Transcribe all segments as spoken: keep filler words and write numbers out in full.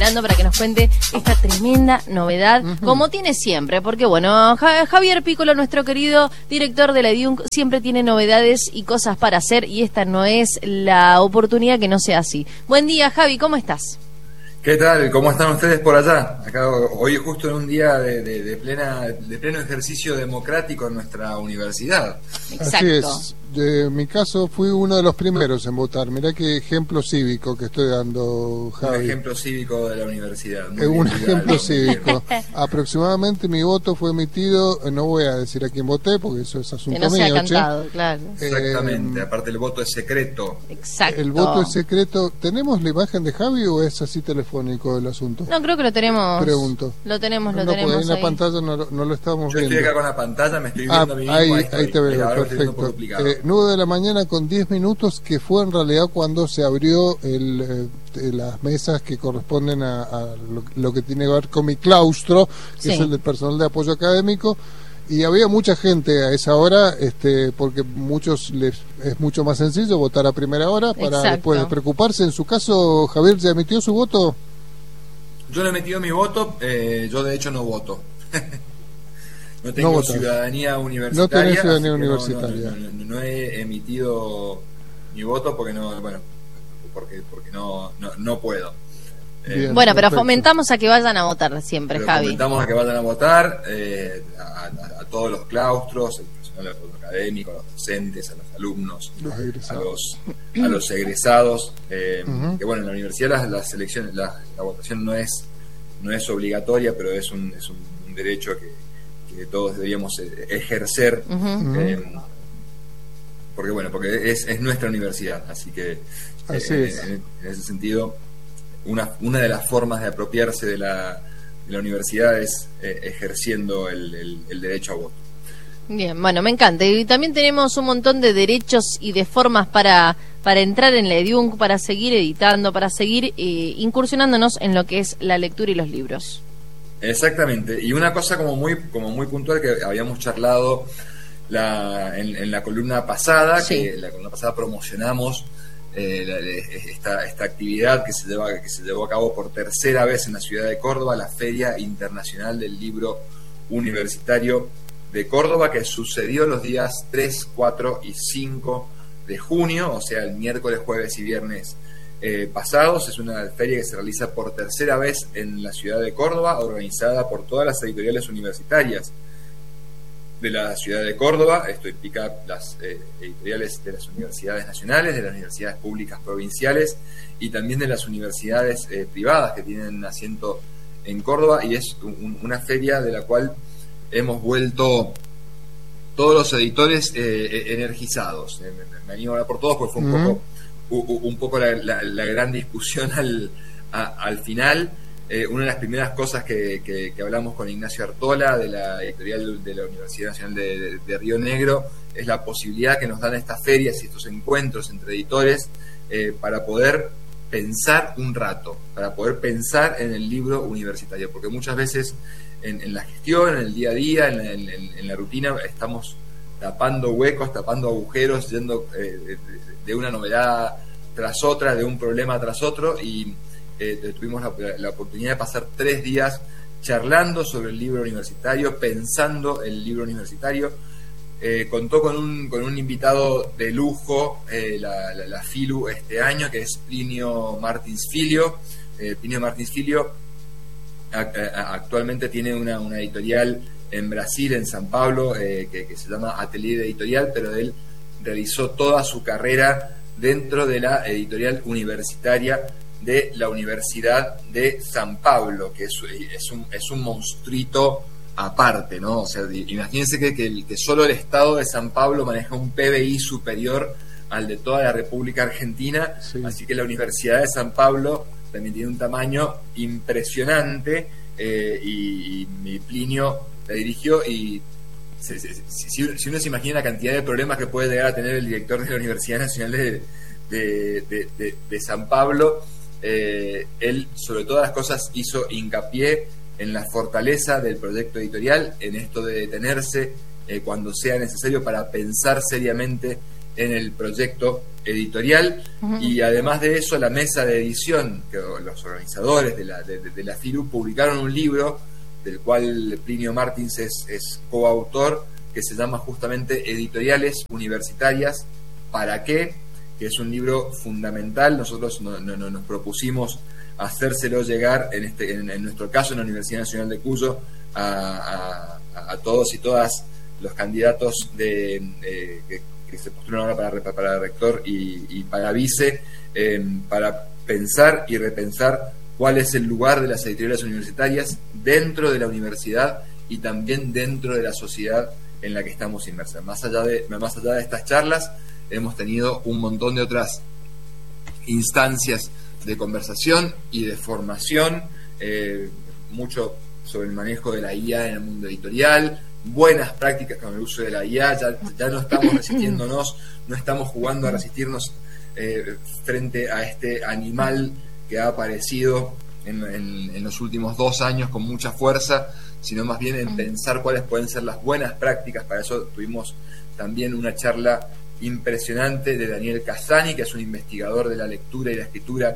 para que nos cuente esta tremenda novedad, uh-huh. como tiene siempre, porque bueno, Javier Piccolo, nuestro querido director de la E D I U N C, siempre tiene novedades y cosas para hacer, y esta no es la oportunidad que no sea así. Buen día, Javi, ¿cómo estás? ¿Qué tal? ¿Cómo están ustedes por allá? Acá hoy justo en un día de, de, de plena de pleno ejercicio democrático en nuestra universidad. Exacto. Así es. De mi caso fui uno de los primeros en votar. Mirá qué ejemplo cívico que estoy dando, Javi. Un ejemplo cívico de la universidad. Es un ejemplo cívico. Aproximadamente mi voto fue emitido, no voy a decir a quién voté porque eso es asunto mío. Que no mío, sea cantado, claro. Exactamente, eh, aparte el voto es secreto. Exacto. El voto es secreto. ¿Tenemos la imagen de Javi o es así telefónico el asunto? No, creo que lo tenemos. Pregunto. Lo tenemos, lo no, tenemos porque en la ahí. pantalla no, no lo estamos Yo viendo. Yo estoy acá con la pantalla, me estoy ah, viendo a mí mismo. Ahí, ahí, ahí te veo, ahora perfecto. Eh, nueve de la mañana con diez minutos, que fue en realidad cuando se abrió el, eh, las mesas que corresponden a, a lo, lo que tiene que ver con mi claustro, que sí. es el del personal de apoyo académico. Y había mucha gente a esa hora, este, porque muchos les es mucho más sencillo votar a primera hora para Exacto. después despreocuparse. En su caso, Javier, ¿ya emitió su voto? Yo no he emitido mi voto, eh, yo de hecho no voto. No tengo no ciudadanía universitaria. No tenés ciudadanía universitaria. No, no, no, no he emitido mi voto porque no, bueno, porque porque no no, no puedo. Bien, eh, bueno, pero perfecto. Fomentamos a que vayan a votar siempre, pero Javi. Fomentamos a que vayan a votar, eh, a, a, a todos los claustros, el personal académico, a los docentes, a los alumnos, los a los a los egresados. Eh, uh-huh. Que bueno, en la universidad la, la selección, la, la votación no es no es obligatoria, pero es un es un, un derecho que que todos deberíamos ejercer, uh-huh. eh, porque bueno, porque es, es nuestra universidad, así que así eh, es. en, en ese sentido una, una de las formas de apropiarse de la, de la universidad es eh, ejerciendo el, el, el derecho a voto. Bien, bueno, me encanta, y también tenemos un montón de derechos y de formas para, para entrar en la E D I U N C, para seguir editando, para seguir eh, incursionándonos en lo que es la lectura y los libros. Exactamente, y una cosa como muy como muy puntual que habíamos charlado la, en, en la columna pasada, sí. que la columna pasada promocionamos eh, la, esta, esta actividad que se, lleva, que se llevó a cabo por tercera vez en la ciudad de Córdoba, la Feria Internacional del Libro Universitario de Córdoba, que sucedió los días tres, cuatro y cinco de junio, o sea, el miércoles, jueves y viernes Eh, pasados. Es una feria que se realiza por tercera vez en la ciudad de Córdoba, organizada por todas las editoriales universitarias de la ciudad de Córdoba. Esto implica las eh, editoriales de las universidades nacionales, de las universidades públicas provinciales y también de las universidades eh, privadas que tienen asiento en Córdoba, y es un, una feria de la cual hemos vuelto todos los editores eh, energizados. Eh, me, me animo a hablar por todos porque fue un uh-huh. poco un poco la, la, la gran discusión al, a, al final. Eh, una de las primeras cosas que, que, que hablamos con Ignacio Artola, de la editorial de la Universidad Nacional de, de, de Río Negro, es la posibilidad que nos dan estas ferias y estos encuentros entre editores eh, para poder pensar un rato, para poder pensar en el libro universitario, porque muchas veces en, en la gestión, en el día a día, en la, en, en la rutina, estamos tapando huecos, tapando agujeros, yendo eh, de, de una novedad tras otra, de un problema tras otro, y eh, tuvimos la, la oportunidad de pasar tres días charlando sobre el libro universitario, pensando el libro universitario. Eh, contó con un, con un invitado de lujo, eh, la, la, la FILU este año, que es Plinio Martins Filio. Eh, Plinio Martins Filio a, a, actualmente tiene una, una editorial en Brasil, en San Pablo, eh, que, que se llama Atelier Editorial, pero él realizó toda su carrera dentro de la editorial universitaria de la Universidad de San Pablo, que es, es, un, es un monstruito aparte, ¿no? O sea, imagínense que, que, el, que solo el Estado de San Pablo maneja un P B I superior al de toda la República Argentina, sí. Así que la Universidad de San Pablo también tiene un tamaño impresionante, eh, y, y Plinio la dirigió, y Si, si, si uno se imagina la cantidad de problemas que puede llegar a tener el director de la Universidad Nacional de, de, de, de, de San Pablo, eh, él sobre todas las cosas hizo hincapié en la fortaleza del proyecto editorial, en esto de detenerse eh, cuando sea necesario para pensar seriamente en el proyecto editorial. Uh-huh. Y además de eso, la mesa de edición, que los organizadores de la, de, de la FILU publicaron un libro del cual Plinio Martins es, es coautor, que se llama justamente Editoriales Universitarias, ¿para qué?, que es un libro fundamental. Nosotros no, no, no nos propusimos hacérselo llegar, en, este, en, en nuestro caso en la Universidad Nacional de Cuyo, a, a, a todos y todas los candidatos de, eh, que, que se postulan ahora para, para rector y, y para vice, eh, para pensar y repensar cuál es el lugar de las editoriales universitarias dentro de la universidad y también dentro de la sociedad en la que estamos inmersos. Más allá de, más allá de estas charlas, hemos tenido un montón de otras instancias de conversación y de formación, eh, mucho sobre el manejo de la I A en el mundo editorial, buenas prácticas con el uso de la I A. Ya, ya no estamos resistiéndonos, no estamos jugando a resistirnos eh, frente a este animal que ha aparecido en, en, en los últimos dos años con mucha fuerza, sino más bien en pensar cuáles pueden ser las buenas prácticas. Para eso tuvimos también una charla impresionante de Daniel Casani, que es un investigador de la lectura y la escritura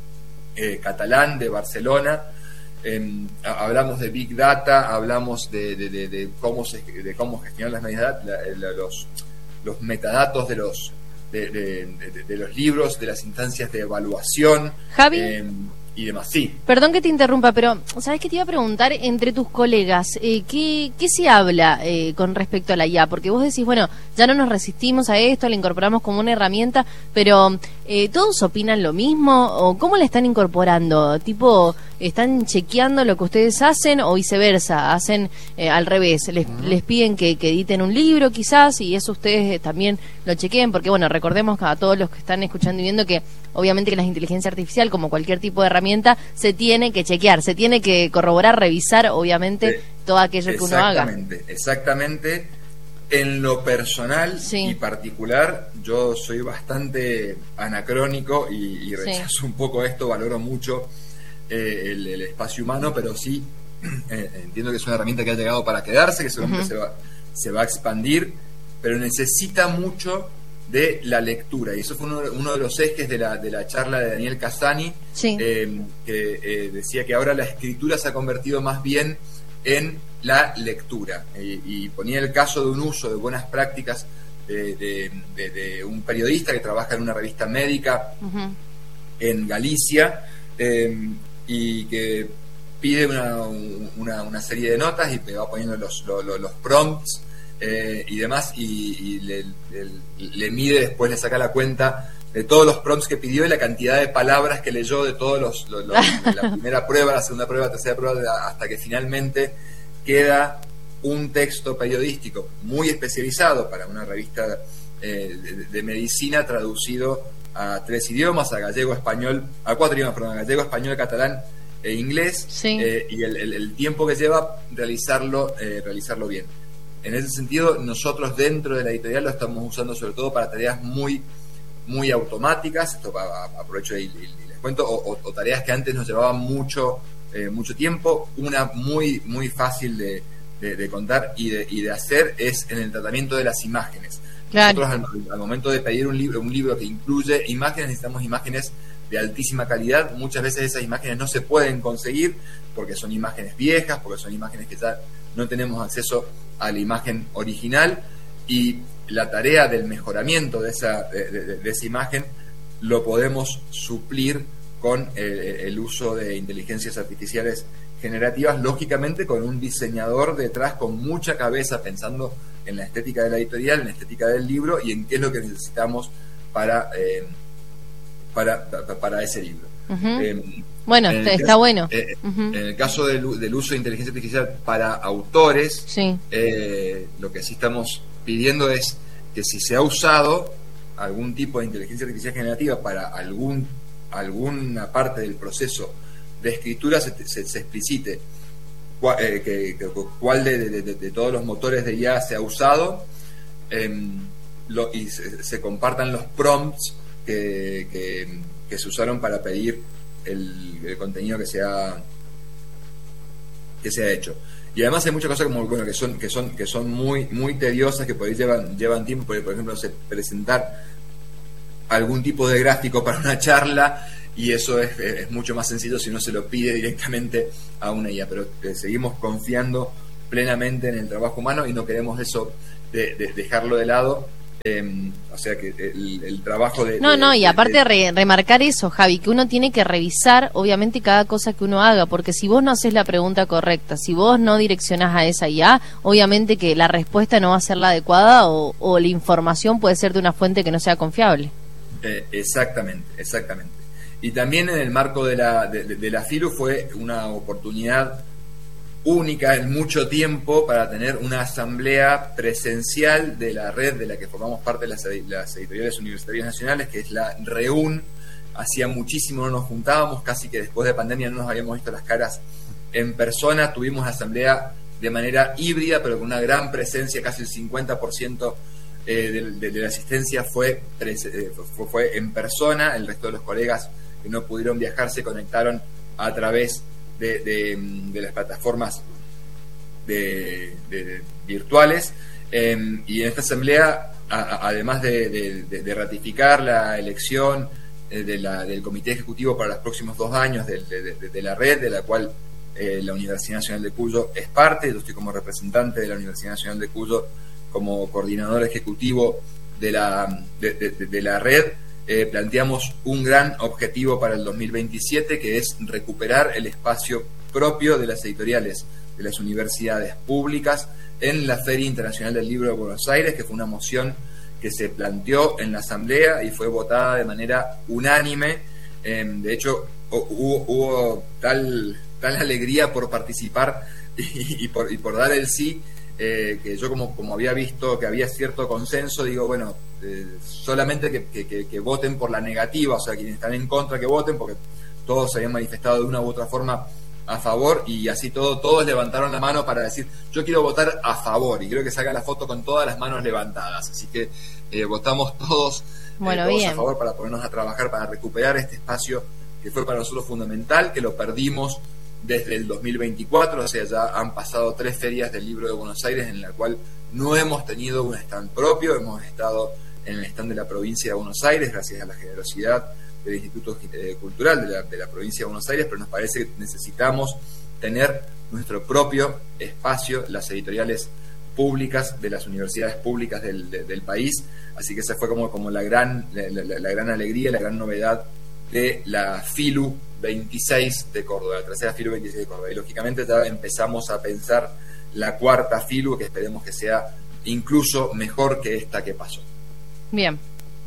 eh, catalán de Barcelona. Eh, hablamos de Big Data, hablamos de, de, de, de cómo se, de cómo gestionar las medidas, la, la, los, los metadatos de los de, de, de, de los libros, de las instancias de evaluación. Javi, eh, y demás. Sí. Perdón que te interrumpa, pero ¿sabes qué te iba a preguntar? Entre tus colegas, eh, ¿qué, ¿qué se habla eh, con respecto a la I A? Porque vos decís, bueno, ya no nos resistimos a esto, la incorporamos como una herramienta, pero eh, ¿todos opinan lo mismo? ¿O cómo la están incorporando? Tipo, ¿están chequeando lo que ustedes hacen o viceversa? ¿Hacen eh, al revés? ¿Les, uh-huh. les piden que, que editen un libro quizás y eso ustedes eh, también lo chequeen? Porque, bueno, recordemos a todos los que están escuchando y viendo que obviamente que la inteligencia artificial, como cualquier tipo de herramienta, se tiene que chequear, se tiene que corroborar, revisar, obviamente, eh, todo aquello que uno haga. Exactamente, exactamente. En lo personal sí. y particular, yo soy bastante anacrónico y, y rechazo sí. un poco esto, valoro mucho eh, el, el espacio humano, pero sí eh, entiendo que es una herramienta que ha llegado para quedarse, que seguramente uh-huh. se va, se va a expandir, pero necesita mucho de la lectura, y eso fue uno, uno de los ejes de la, de la charla de Daniel Casani, sí. eh, que eh, decía que ahora la escritura se ha convertido más bien en la lectura, eh, y ponía el caso de un uso de buenas prácticas de, de, de, de un periodista que trabaja en una revista médica uh-huh. en Galicia, eh, y que pide una, una, una serie de notas y va poniendo los, los, los prompts Eh, y demás, y, y le, le, le mide, después le saca la cuenta de todos los prompts que pidió y la cantidad de palabras que leyó de todos los, los, los la primera prueba, la segunda prueba, la tercera prueba, hasta que finalmente queda un texto periodístico muy especializado para una revista eh, de, de medicina, traducido a tres idiomas, a gallego, español, a cuatro idiomas, perdón, a gallego, español, catalán e inglés, sí. eh, y el, el, el tiempo que lleva realizarlo, eh, realizarlo bien. En ese sentido, nosotros dentro de la editorial lo estamos usando sobre todo para tareas muy muy automáticas, esto aprovecho y, y, y les cuento, o, o, o tareas que antes nos llevaban mucho eh, mucho tiempo. Una muy muy fácil de, de, de contar y de, y de hacer es en el tratamiento de las imágenes. Claro. Nosotros al, al momento de pedir un libro, un libro que incluye imágenes, necesitamos imágenes de altísima calidad. Muchas veces esas imágenes no se pueden conseguir porque son imágenes viejas, porque son imágenes que ya no tenemos acceso a la imagen original, y la tarea del mejoramiento de esa, de, de, de esa imagen lo podemos suplir con eh, el uso de inteligencias artificiales generativas, lógicamente con un diseñador detrás con mucha cabeza pensando en la estética de la editorial, en la estética del libro y en qué es lo que necesitamos para, eh, para, para ese libro. Uh-huh. Eh, bueno, está caso, bueno. Eh, uh-huh. En el caso del, del uso de inteligencia artificial para autores, sí. eh, lo que sí estamos pidiendo es que si se ha usado algún tipo de inteligencia artificial generativa para algún alguna parte del proceso de escritura, se, se, se explicite cuál, eh, que, que, cuál de, de, de, de todos los motores de I A se ha usado, eh, lo, y se, se compartan los prompts que, que, que se usaron para pedir el, el contenido que se ha que se ha hecho. Y además hay muchas cosas como bueno que son que son que son muy muy tediosas, que por ahí llevan llevan tiempo, por ejemplo, no sé, presentar algún tipo de gráfico para una charla, y eso es, es mucho más sencillo si uno se lo pide directamente a una I A, pero eh, seguimos confiando plenamente en el trabajo humano y no queremos eso de, de dejarlo de lado. Eh, o sea que el, el trabajo de... No, de, no, y de, aparte de, re, remarcar eso, Javi, que uno tiene que revisar, obviamente, cada cosa que uno haga, porque si vos no haces la pregunta correcta, si vos no direccionás a esa I A, obviamente que la respuesta no va a ser la adecuada o, o la información puede ser de una fuente que no sea confiable. Eh, exactamente, exactamente. Y también en el marco de la, de, de la FILU fue una oportunidad única en mucho tiempo para tener una asamblea presencial de la red de la que formamos parte de las, las editoriales universitarias nacionales, que es la REUN. Hacía muchísimo no nos juntábamos, casi que después de pandemia no nos habíamos visto las caras en persona. Tuvimos la asamblea de manera híbrida, pero con una gran presencia, casi el cincuenta por ciento eh, de, de, de la asistencia fue, eh, fue, fue en persona. El resto de los colegas que no pudieron viajar se conectaron a través De, de, de las plataformas de, de, de virtuales, eh, y en esta asamblea, a, a, además de, de, de ratificar la elección eh, de la, del Comité Ejecutivo para los próximos dos años de, de, de, de la red, de la cual eh, la Universidad Nacional de Cuyo es parte. Yo estoy como representante de la Universidad Nacional de Cuyo, como coordinador ejecutivo de la, de, de, de la red. Eh, planteamos un gran objetivo para el dos mil veintisiete, que es recuperar el espacio propio de las editoriales de las universidades públicas en la Feria Internacional del Libro de Buenos Aires, que fue una moción que se planteó en la asamblea y fue votada de manera unánime. Eh, de hecho, hubo, hubo tal, tal alegría por participar y, y, por, y por dar el sí, eh, que yo como, como había visto que había cierto consenso, digo, bueno, Eh, solamente que, que, que voten por la negativa, o sea, quienes están en contra que voten, porque todos se habían manifestado de una u otra forma a favor, y así todo, todos levantaron la mano para decir, yo quiero votar a favor, y creo que saca la foto con todas las manos levantadas, así que eh, votamos todos, bueno, eh, todos bien. a favor para ponernos a trabajar, para recuperar este espacio que fue para nosotros fundamental, que lo perdimos desde el dos mil veinticuatro, o sea, ya han pasado tres ferias del libro de Buenos Aires en la cual no hemos tenido un stand propio, hemos estado en el stand de la provincia de Buenos Aires, gracias a la generosidad del Instituto Cultural de la, de la provincia de Buenos Aires, pero nos parece que necesitamos tener nuestro propio espacio, las editoriales públicas de las universidades públicas del, de, del país, así que esa fue como, como la, gran, la, la, la gran alegría, la gran novedad de la FILU veintiséis de Córdoba, la tercera FILU veintiséis de Córdoba, y lógicamente ya empezamos a pensar la cuarta FILU, que esperemos que sea incluso mejor que esta que pasó. Bien.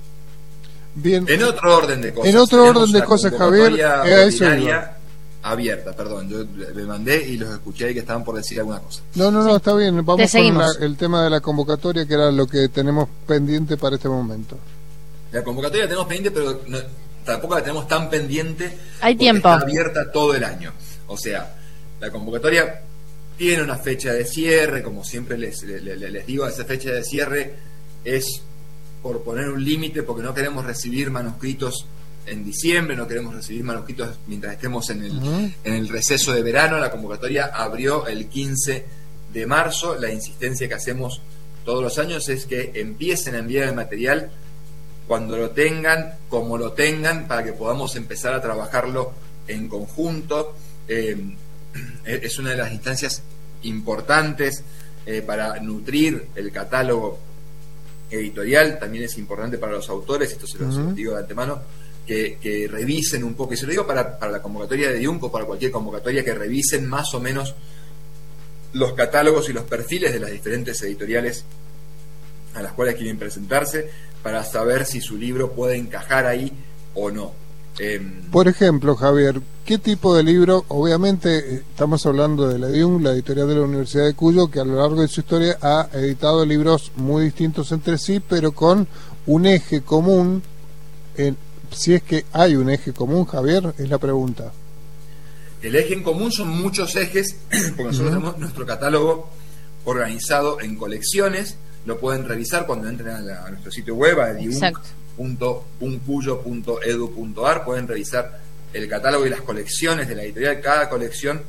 Bien. En otro orden de cosas. En otro orden de cosas, Javier. Eh, eso abierta, perdón. Yo le mandé y los escuché ahí que estaban por decir alguna cosa. No, no, no, está bien. Vamos con la, el tema de la convocatoria, que era lo que tenemos pendiente para este momento. La convocatoria la tenemos pendiente, pero no, tampoco la tenemos tan pendiente. Hay tiempo. Está abierta todo el año. O sea, la convocatoria tiene una fecha de cierre, como siempre les, les, les digo, esa fecha de cierre es por poner un límite, porque no queremos recibir manuscritos en diciembre, no queremos recibir manuscritos mientras estemos en el, uh-huh. en el receso de verano. La convocatoria abrió el quince de marzo. La insistencia que hacemos todos los años es que empiecen a enviar el material cuando lo tengan, como lo tengan, para que podamos empezar a trabajarlo en conjunto. Eh, es una de las instancias importantes eh, para nutrir el catálogo editorial. También es importante para los autores, esto se los uh-huh. digo de antemano, que, que revisen un poco, y se lo digo para, para la convocatoria de Diunco, para cualquier convocatoria, que revisen más o menos los catálogos y los perfiles de las diferentes editoriales a las cuales quieren presentarse, para saber si su libro puede encajar ahí o no. Eh, Por ejemplo, Javier, ¿qué tipo de libro? Obviamente estamos hablando de la D I U N, la editorial de la Universidad de Cuyo, que a lo largo de su historia ha editado libros muy distintos entre sí, pero con un eje común. En, si es que hay un eje común, Javier, es la pregunta. El eje en común son muchos ejes, porque nosotros uh-huh. tenemos nuestro catálogo organizado en colecciones. Lo pueden revisar cuando entren a, la, a nuestro sitio web, a diunc punto uncuyo punto edu punto ar. Pueden revisar el catálogo y las colecciones de la editorial. Cada colección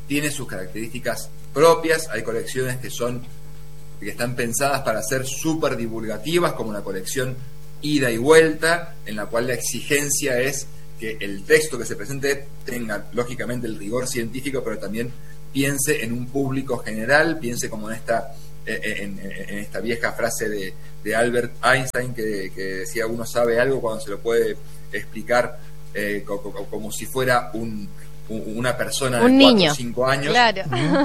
tiene sus características propias. Hay colecciones que son que están pensadas para ser súper divulgativas, como una colección ida y vuelta, en la cual la exigencia es que el texto que se presente tenga lógicamente el rigor científico, pero también piense en un público general, piense como en esta en, en, en esta vieja frase de, de Albert Einstein que, que decía: uno sabe algo cuando se lo puede explicar eh, como, como si fuera un, un, una persona un de niño. cuatro o cinco años. Claro.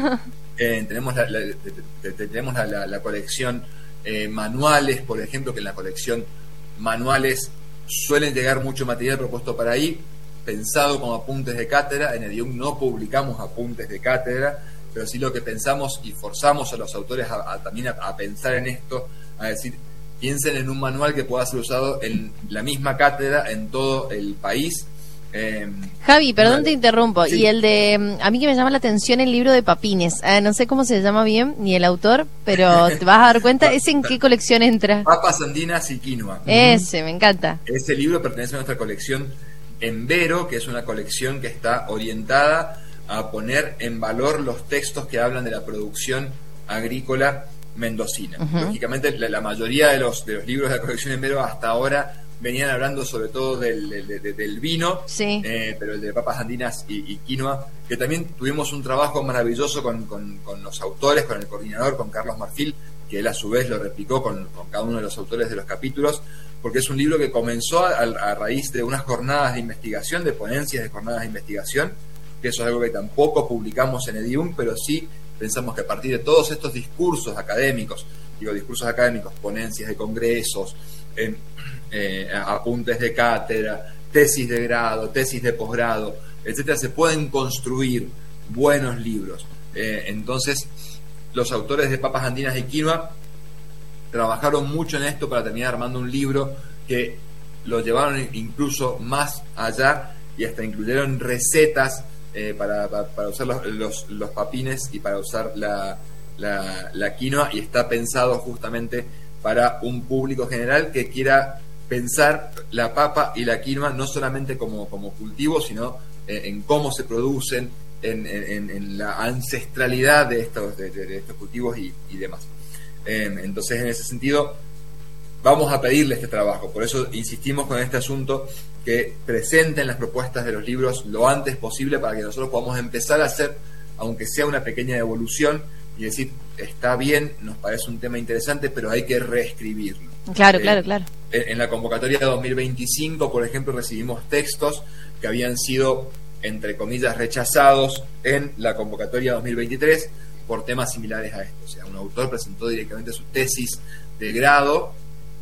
Eh, tenemos la, la, tenemos la, la, la colección eh, manuales, por ejemplo, que en la colección manuales suelen llegar mucho material propuesto para ahí, pensado como apuntes de cátedra. En Edium no publicamos apuntes de cátedra, pero sí lo que pensamos y forzamos a los autores a, a, también a, a pensar en esto, a decir, piensen en un manual que pueda ser usado en la misma cátedra en todo el país. Eh, Javi, perdón, vale. te interrumpo. Sí. Y el de, a mí que me llama la atención el libro de Papines, eh, no sé cómo se llama bien, ni el autor, pero te vas a dar cuenta, ¿ese en qué colección entra? Papas andinas y quinoa. Ese, me encanta. Ese libro pertenece a nuestra colección Embero, que es una colección que está orientada a poner en valor los textos que hablan de la producción agrícola mendocina. Uh-huh. Lógicamente, la, la mayoría de los, de los libros de la colección Embero hasta ahora venían hablando sobre todo del, de, de, del vino, sí. eh, pero el de papas andinas y, y quinoa, que también tuvimos un trabajo maravilloso con, con, con los autores, con el coordinador, con Carlos Marfil, que él a su vez lo replicó con, con cada uno de los autores de los capítulos, porque es un libro que comenzó a, a raíz de unas jornadas de investigación, de ponencias de jornadas de investigación, que eso es algo que tampoco publicamos en Edium, pero sí pensamos que a partir de todos estos discursos académicos, digo discursos académicos, ponencias de congresos, eh, eh, apuntes de cátedra, tesis de grado, tesis de posgrado, etcétera, se pueden construir buenos libros. Eh, entonces, los autores de Papas Andinas y Quinoa trabajaron mucho en esto para terminar armando un libro que lo llevaron incluso más allá y hasta incluyeron recetas eh, para, para, para usar los, los, los papines y para usar la, la, la quinoa, y está pensado justamente para un público general que quiera pensar la papa y la quinoa no solamente como, como cultivo, sino eh, en cómo se producen, en, en, en la ancestralidad de estos, de, de estos cultivos y, y demás. Eh, entonces, en ese sentido, vamos a pedirle este trabajo. Por eso insistimos con este asunto, que presenten las propuestas de los libros lo antes posible para que nosotros podamos empezar a hacer, aunque sea una pequeña evolución, y decir, está bien, nos parece un tema interesante, pero hay que reescribirlo. Claro, eh, claro, claro. En la convocatoria de dos mil veinticinco, por ejemplo, recibimos textos que habían sido, entre comillas, rechazados en la convocatoria dos mil veintitrés por temas similares a esto. O sea, un autor presentó directamente su tesis de grado,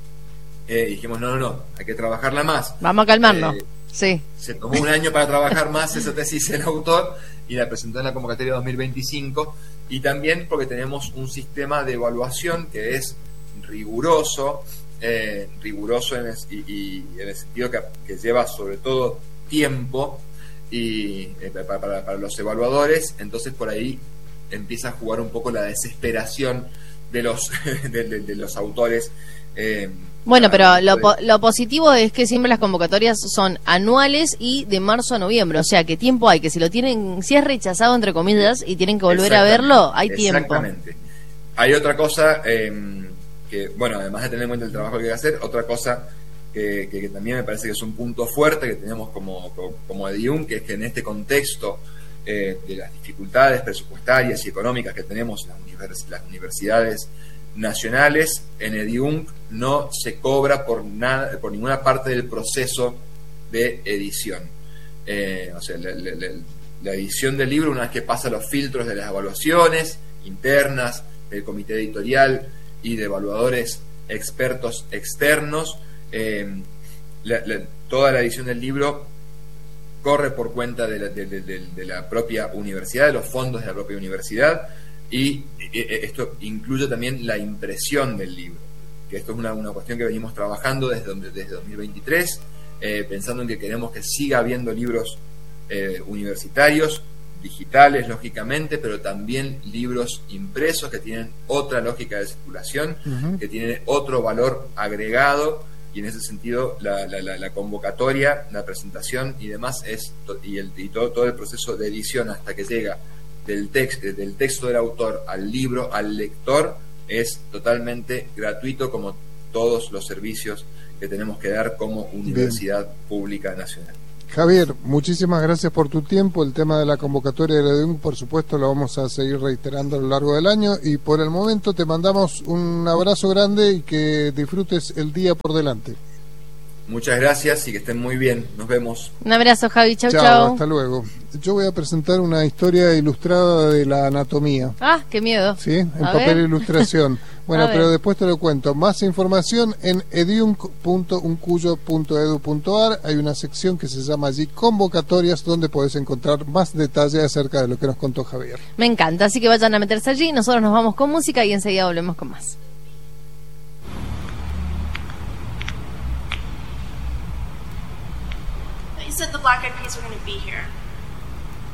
eh, y dijimos, no, no, no, hay que trabajarla más. Vamos a calmarnos. Eh, sí. Se tomó un año para trabajar más esa tesis el autor y la presentó en la convocatoria dos mil veinticinco, y también porque tenemos un sistema de evaluación que es riguroso, eh, riguroso en el, y, y en el sentido que, que lleva sobre todo tiempo y eh, para, para, para los evaluadores. Entonces por ahí empieza a jugar un poco la desesperación de los de, de, de los autores. Eh, Bueno, pero de, lo, po- lo positivo es que siempre las convocatorias son anuales y de marzo a noviembre, o sea que tiempo hay, que si lo tienen, si es rechazado entre comillas y tienen que volver a verlo, hay tiempo. Exactamente. Hay otra cosa eh, que, bueno, además de tener en cuenta el trabajo que hay que hacer, otra cosa que, que, que también me parece que es un punto fuerte que tenemos como, como, como Edium, que es que en este contexto eh, de las dificultades presupuestarias y económicas que tenemos las, univers- las universidades nacionales, en Edium no se cobra por nada, por ninguna parte del proceso de edición. Eh, o sea, la, la, la, la edición del libro, una vez que pasa los filtros de las evaluaciones internas, del comité editorial y de evaluadores expertos externos, eh, la, la, toda la edición del libro corre por cuenta de la, de, de, de, de la propia universidad, de los fondos de la propia universidad. Y esto incluye también la impresión del libro, que esto es una, una cuestión que venimos trabajando desde, desde dos mil veintitrés, eh, pensando en que queremos que siga habiendo libros eh, universitarios, digitales lógicamente, pero también libros impresos que tienen otra lógica de circulación, uh-huh. que tienen otro valor agregado, y en ese sentido la, la, la, la convocatoria, la presentación y demás es y, el, y todo, todo el proceso de edición hasta que llega del, text, del texto del autor al libro, al lector, es totalmente gratuito, como todos los servicios que tenemos que dar como Universidad Bien. Pública Nacional. Javier, muchísimas gracias por tu tiempo. El tema de la convocatoria de la EDUNC, por supuesto, lo vamos a seguir reiterando a lo largo del año, y por el momento te mandamos un abrazo grande y que disfrutes el día por delante. Muchas gracias y que estén muy bien. Nos vemos. Un abrazo, Javi. Chau, chau. Chau, hasta luego. Yo voy a presentar una historia ilustrada de la anatomía. Ah, qué miedo. Sí, en a papel ver. ilustración. Bueno, A pero ver. después te lo cuento. Más información en ediunc punto uncuyo punto edu punto ar. Hay una sección que se llama allí Convocatorias, donde podés encontrar más detalle acerca de lo que nos contó Javier. Me encanta, así que vayan a meterse allí. Nosotros nos vamos con música y enseguida volvemos con más. You said the Black Eyed Peas were going to be here.